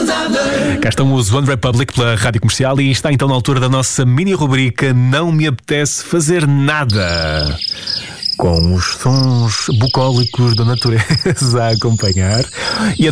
Cá estão os One Republic pela Rádio Comercial e está então na altura da nossa mini rubrica Não Me Apetece Fazer Nada, com os sons bucólicos da natureza a acompanhar. E